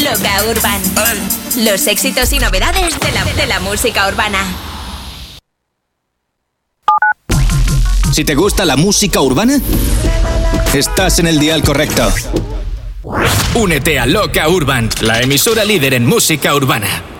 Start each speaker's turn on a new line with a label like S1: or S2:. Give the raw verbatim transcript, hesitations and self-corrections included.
S1: Loca Urban. Los éxitos y novedades de la, de la música urbana.
S2: Si te gusta la música urbana, estás en el dial correcto.
S3: Únete a Loca Urban, la emisora líder en música urbana.